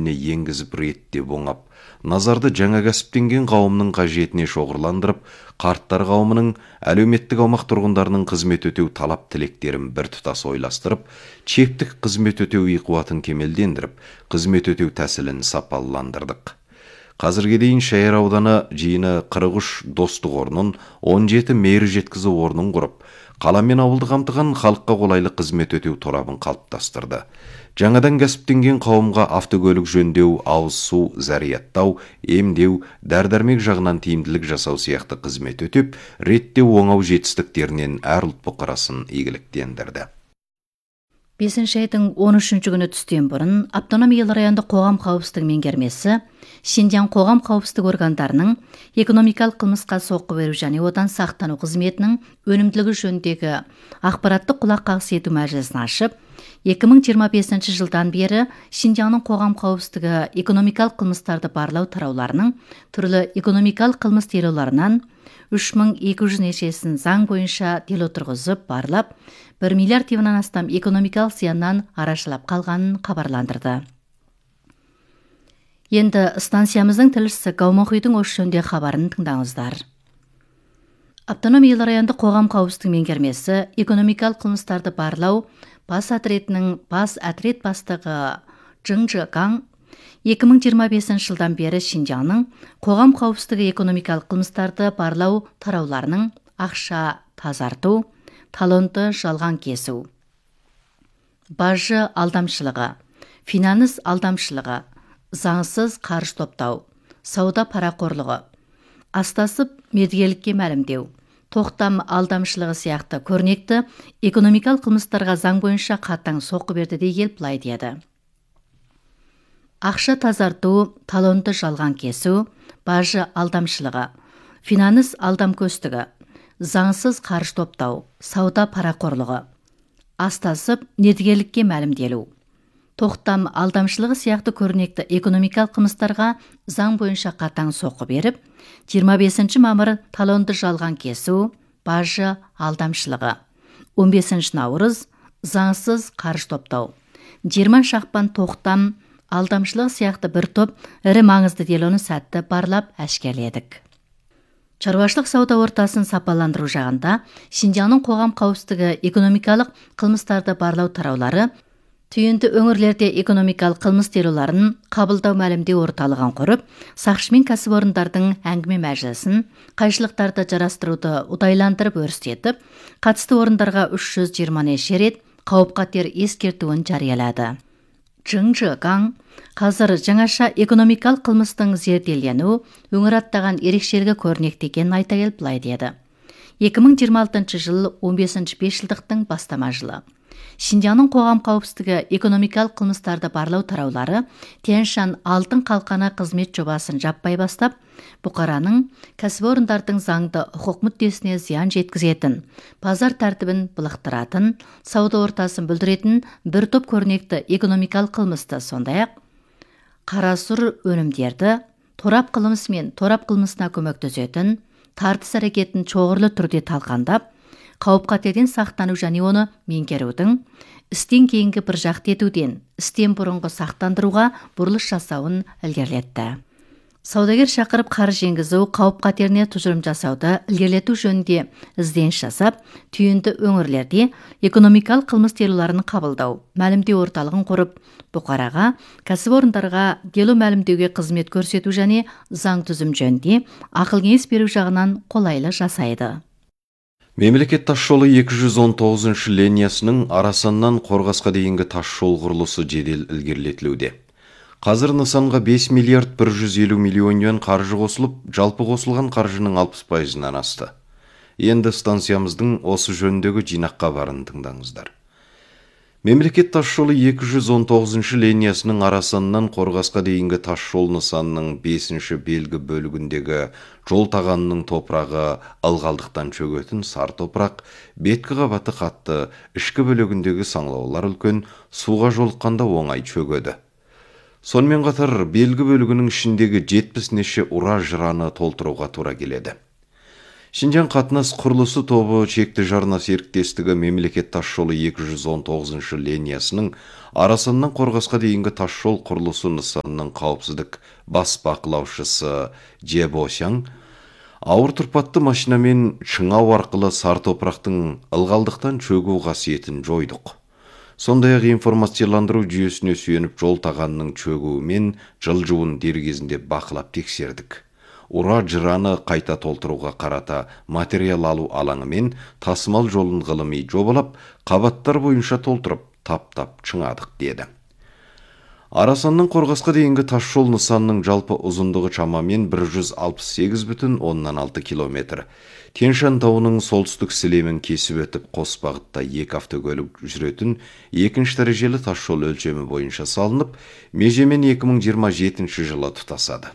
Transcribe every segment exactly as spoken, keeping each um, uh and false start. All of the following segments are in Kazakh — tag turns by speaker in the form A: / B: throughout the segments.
A: жөніне енгізіп реттеп оңап, назарды жаңа кәсіптенген қауымның қажетіне шоғырландырып, қарттар қауымының, әлеуметтік аумақ тұрғындарының қызмет өтеу талап тілектерін бір тұтас ойластырып, чептік қызмет өтеу қуатын кемелдендіріп, қызмет өтеу тәсілін сапалыландырдық. Қазірге дейін Шайар ауданы жиыны қырық үш достық орнын, он жеті мейір жеткізу орнын құрып, қала мен ауылды қамтыған халыққа қолайлы қызмет өтеу торабын қалыптастырды. Жаңадан кәсіптенген қауымға автокөлік жөндеу, ауыз су, зарядтау, емдеу, дәрі-дәрмек жағынан тиімділік жасау сияқты қызмет өтеп, реттеу оңау жетістіктерінен әр ұлт бұқарасын игіліктендірді.
B: бесінші айдың он үшінші күні түстен бұрын автономиялы райондық қоғам қауіпсіздігі меңгермесі Шинжаң қоғам қауіпсіздік органдарының экономикалық қылмысқа соққы беру және одан сақтану қызметінің өнімділігі жөніндегі ақпараттық құлақ қағыс ету мәжілісін ашып, екі мың жиырма бесінші жылдан бері Шинжаңның қоғам қауіпсіздігі экономикалық қылмыстарды барлау тарауларының түрлі экономикалық қылмыс делоларынан үш мың екі жүз нешесін заң бойынша дел отырғызып барлап, бір миллиард теңгеден астам экономикалық зияннан арашалап қалғанын хабарландырды. Енді станциямыздың тілшісі Гаумохидің осы жөнінде хабарын тыңдаңыздар. Автономиялы райондық қоғам қауіпсіздігі меңгермесі экономикалық қылмыстарды барлау бас отрядының бас отряд бастығы Чжың Чжэгаң екі мың жиырма бесінші жылдан бері Шинжаңның қоғам қауіпсіздігі экономикалық қылмыстарды барлау тарауларының ақша тазарту, талонды жалған кесу, бажы алдамшылығы, финанс алдамшылығы, заңсыз қаржы топтау, сауда парақорлығы, астасып мердігерлікке мәлімдеу, тоқтам алдамшылығы сияқты көрнекті экономикалық қылмыстарға заң бойынша қатаң соққы берді дей келіп былай деді. Ақша тазарту, талонды жалған кесу, бажы алдамшылығы, финанс алдамкөстігі, заңсыз қаржы топтау, сауда парақорлығы, астасып мердігерлікке мәлімделу, тоқтам алдамшылығы сияқты көрнекті экономикалық қылмыстарға заң бойынша қатаң соққы беріп, жиырма бесінші мамыр талонды жалған кесу, бажы алдамшылығы, он бесінші наурыз заңсыз қаржы топтау, жиырмасыншы ақпан тоқтам алдамшылығы сияқты бір топ ірі маңызды делоны сәтті барлап әшкерледік. Шаруашылық сауда ортасын сапаландыру жағында Шинжаңның қоғам қауіпсіздігі экономикалық қылмыстарды барлау тараулары түйінді өңірлерде экономикалық қылмыс делоларын қабылдау мәлімдеу орталығын құрып, сақшы мен кәсіпорындардың әңгіме мәжілісін, қайшылықтарды жарастыруды ұдайландырып өрістетіп, қатысты орындарға үш жүз жиырма неше рет қауіп-қатер ескертуін жариялады. Чжың Чжэгаң қазір жаңаша экономикалық қылмыстың зерделену өңір аттаған ерекшелігі көрнекті екенін айта келіп былай деді. екі мың жиырма алтыншы жыл он бесінші бесжылдықтың бастама жылы. Шинжаңның қоғам қауіпсіздігі экономикалық қылмыстарды барлау тараулары Тянь-Шань алтын қалқаны қызмет жобасын жаппай бастап, бұқараның кәсіпорындардың заңды құқық мүддесіне зиян жеткізетін, базар тәртібін былықтыратын, сауда ортасын бүлдіретін бір топ көрнекті экономикалық қылмысты, сондай-ақ қарасұр өнімдерді торап қылмысы мен торап қылмысына көмектесетін тартыс әрекетін шоғырлы түрде талқандап, қауіп-қатерден сақтану және оны меңгерудің істен кейінгі бір жақты етуден істен бұрынғы сақтандыруға бұрылыс жасауын ілгерілетті. Саудагер шақырып қаржы енгізу, қауіп-қатеріне тұжырым жасауды ілгерілету жөнінде ізденіс жасап, түйінді өңірлерде экономикалық қылмыс делоларын қабылдау, мәлімдеу орталығын құрып, бұқараға, кәсіпорындарға дело мәлімдеуге қызмет көрсету және заң түзім жөнінде ақыл-кеңес беру жағынан қолайлы жасайды.
A: Мемлекет тасжолы екі жүз он тоғызыншы линиясының Арасаннан Қорғасқа дейінгі тасжол құрылысы жедел ілгерілетілуде. Қазір нысанға бес миллиард бір жүз елу миллион юан қаржы қосылып, жалпы қосылған қаржының алпыс пайызынан асты. Енді станциямыздың осы жөніндегі жинаққа барын тыңдаңыздар. Мемлекет тасжолы екі жүз он тоғызыншы линиясының Арасаннан Қорғасқа дейінгі тасжол нысанының бесінші белгі бөлігіндегі жол тағанының топырағы ылғалдықтан шөгетін сар топырақ, беткі қабаты қатты, ішкі бөлігіндегі саңылаулар үлкен, суға жолыққанда оңай шөгеді. Сонымен қатар белгі бөлігінің ішіндегі жетпіс неше ұра жыраны толтыруға тура келеді. Шинжаң қатынас құрылысы тобы чекті жарна серіктестігі мемлекет тасжолы екі жүз он тоғызыншы линиясының Арасаннан Қорғасқа дейінгі тасжол құрылысы нысанының қауіпсіздік бас бақылаушысы Жебосяң ауыр тұрпатты машинамен шыңау арқылы сар топырақтың ылғалдықтан шөгу қасиетін жойдық. Сондай-ақ информацияландыру жүйесіне сүйеніп жол тағанның шөгуімен жылжуын дер кезінде бақылап тексердік. Ура жыраны қайта толтыруға қарата материал алу алаңы мен тасымал жолын ғылыми жобалап, қабаттар бойынша толтырып, таптап шыңадық деді. Арасаннан Қорғасқа дейінгі тасжол нысанның жалпы ұзындығы шамамен бір жүз алпыс сегіз бүтін оннан алты километр. Тянь-Шань тауының солтүстік сілемін кесіп өтіп, қос бағытта екі автокөлік жүретін екінші дәрежелі тасжол өлшемі бойынша салынып, межемен екі мың жиырма жетінші жылы тұтасады.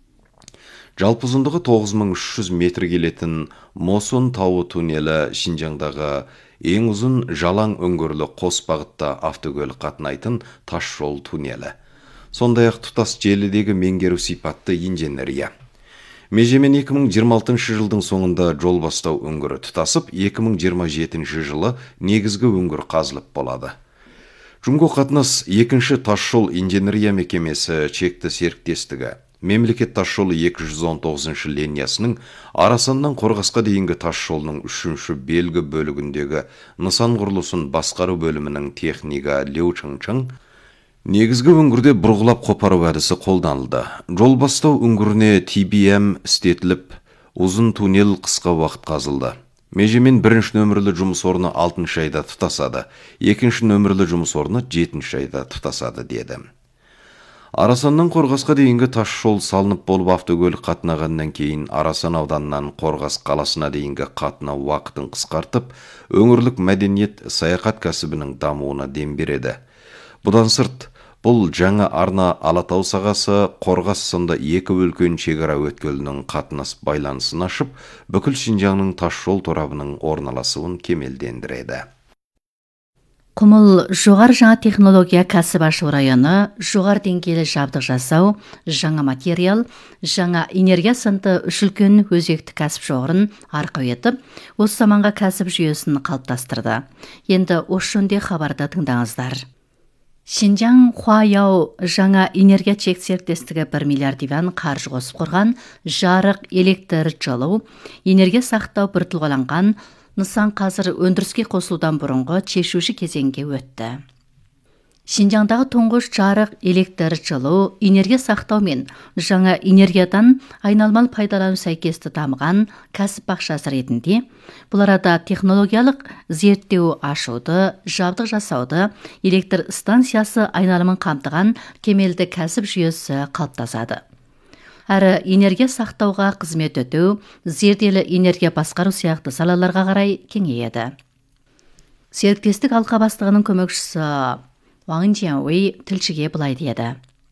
A: Жалпы ұзындығы тоғыз мың үш жүз метр келетін Мосон тауы туннелі Шинжаңдағы ең ұзын жалаң өңгірлі қос бағытта автокөлік қатынайтын тасжол туннелі. Сондай-ақ тұтас желідегі меңгеру сипатты инженерия. Межемен екі мың жиырма алтыншы жылдың соңында жол бастау өңгірі тұтасып, екі мың жиырма жетінші жылы негізгі өңгір қазылып болады. Жұмго қатынас екінші тасжол инженерия мекемесі чекті серіктестігі мемлекет тасжолы екі жүз он тоғызыншы линиясының Арасаннан Қорғасқа дейінгі тасжолының үшінші белгі бөлігіндегі нысан құрылысын басқару бөлімінің технигі Леу Чыңчың негізгі өңгірде бұрғылап қопару әдісі қолданылды. Жол бастау өңгіріне Ти Би Эм істетіліп, ұзын туннел қысқа уақыт қазылды. Межемен бірінші нөмірлі жұмыс орны алтыншы айда тұтасады, екінші нөмірлі жұмыс орны жетінші айда тұтасады деді. Арасаннан Қорғасқа дейінгі тасжол салынып болып автокөлік қатынағаннан кейін Арасан ауданынан Қорғас қаласына дейінгі қатынау уақытын қысқартып, өңірлік мәдениет саяхат кәсібінің дамуына дем береді. Бұдан сырт, бұл жаңа арна Алатау сағасы Қорғас сынды екі өлкенің шекара өткелінің қатынас байланысын ашып, бүкіл Шинжаңның тасжол торабының орналасуын кемелдендіреді.
B: Құмыл жоғар жаңа технология кәсіп ашу районы, жоғар деңгейлі жабдық жасау, жаңа материал, жаңа энергия сынды үш үлкен өзекті кәсіп жоғырын арқау етіп, осы заманға кәсіп жүйесін қалыптастырды. Енді осы жөнде хабарда тыңдаңыздар. Шинжаң Хуаяу жаңа энергия чек серіктестігі бір миллиард юан қаржы қосып құрған жарық, электр, жылу, энергия сақтау біртілғаланған нысан қазір өндіріске қосылудан бұрынғы шешуші кезеңге өтті. Шинжаңдағы тұңғыш жарық, электр, жылу, энергия сақтау мен жаңа энергиядан айналмалы пайдалану сәйкесті дамыған кәсіп бақшасы ретінде, бұл арада технологиялық зерттеу ашуды, жабдық жасауды, электр станциясы айналымын қамтыған кемелді кәсіп жүйесі қалыптасады. Әрі энергия сақтауға қызмет өтеу, зерделі энергия басқару сияқты салаларға қарай кеңейеді. Серіктестік алқа бастығының көмекшісі Ваң Жиануэй тілшіге былай деді.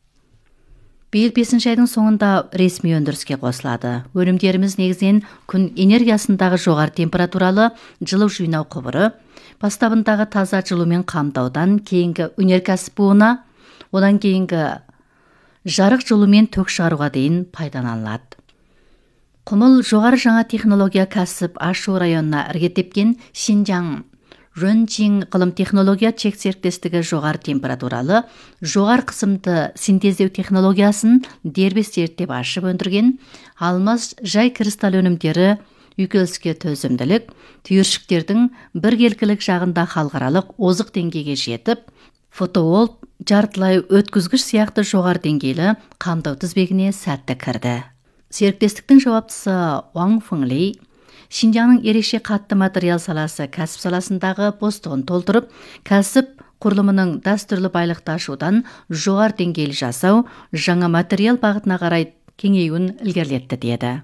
B: Биыл бесінші айдың соңында ресми өндіріске қосылады. Өнімдеріміз негізінен күн энергиясындағы жоғары температуралы жылу жинау құбыры, бастабындағы таза жылумен қамтаудан кейінгі өнеркәсіп буына, одан кейінгі жарық жылумен ток шығаруға дейін пайдаланылады. Құмыл жоғары жаңа технология кәсіп ашу районына іргетепкен Шинжаң Рөнжин ғылым технология чек серіктестігі жоғары температуралы, жоғары қысымды синтездеу технологиясын дербес зерттеп ашып өндірген алмаз жай кристалл өнімдері үйкеліске төзімділік, түйіршіктердің біркелкілік жағында халықаралық озық деңгейге жетіп, фотоволт, жартылай өткізгіш сияқты жоғары деңгейлі қамтау тізбегіне сәтті кірді. Серіктестіктің жауаптысы Уаң Фыңли, Шинжаңның ерекше қатты материал саласы кәсіп саласындағы бостығын толтырып, кәсіп құрылымының дәстүрлі байлықты ашудан жоғары деңгейлі жасау, жаңа материал бағытына қарай кеңеюін ілгерілетті деді.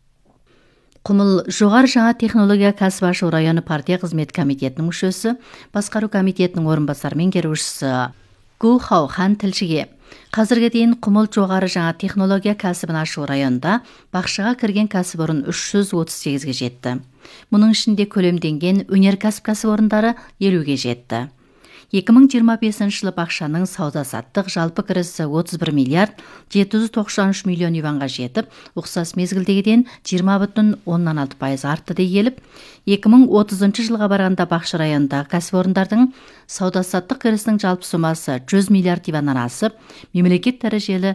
B: Құмыл жоғары жаңа технология кәсіп ашу районы партия қызмет комитетінің мүшесі, басқару комитетінің орынбасар меңгерушісі Гу Хаухан тілшіге, қазірге дейін Құмыл жоғары жаңа технология кәсібін ашу районында бақшаға кірген кәсіпорын үш жүз отыз сегізге жетті. Мұның ішінде көлемденген өнеркәсіп кәсіпорындары елуге жетті. эки миң жыйырма бешинчи жылы бакчанын сауда саттык жалпы кирisi отуз бир миллиард жети жүз токсон үч миллион юанга жетип, уксас мезгилдегиден жыйырма бүтүн ондон алты пайыз артты дей келип, эки миң отузунчу жылга барганда бакча районундагы кәсіпорындардың сауда саттык кирисинин жалпы суммасы жүз миллиард юандан асып, мемлекет дәрежелі